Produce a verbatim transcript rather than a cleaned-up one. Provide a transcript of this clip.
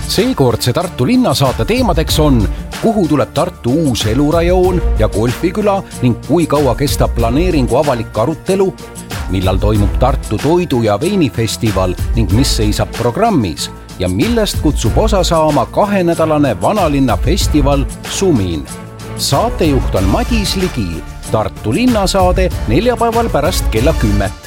Seekordse Tartu linnasaate teemadeks on, kuhu tuleb Tartu uus elurajoon ja golfiküla ning kui kaua kestab planeeringu avalik arutelu, millal toimub Tartu toidu- ja veinifestival ning mis seisab programmis ja millest kutsub osa saama kahenädalane vanalinna festival Sumin. Saatejuht on Madis Ligi, Tartu linnasaade neljapäeval pärast kella kümme.